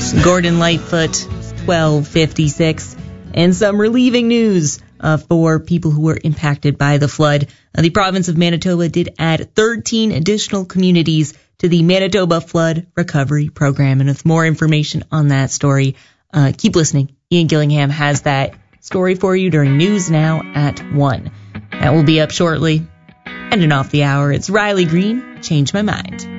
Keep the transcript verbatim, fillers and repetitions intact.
Gordon Lightfoot, twelve fifty-six. And some relieving news uh, for people who were impacted by the flood. Uh, the province of Manitoba did add thirteen additional communities to the Manitoba Flood Recovery Program. And with more information on that story, uh, keep listening. Ian Gillingham has that story for you during News Now at one. That will be up shortly. Ending off the hour, it's Riley Green, Change My Mind.